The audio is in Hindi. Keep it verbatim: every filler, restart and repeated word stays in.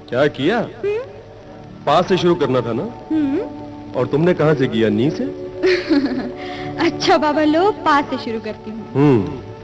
क्या किया? पास से शुरू करना था ना? और तुमने कहां से किया? नी से? अच्छा बाबा लो, पास से शुरू करती हूँ। हम्म